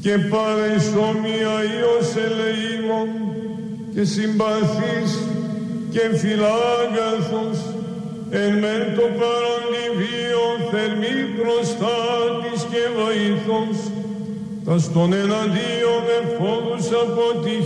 και παρεσόμια Υιός ελεήμων και συμπαθής και φιλάγκαθος, εν μεν το παρόντι βίον θερμή προστάτης και βοήθος, τας των εναντίον εφόδους αποτυχίας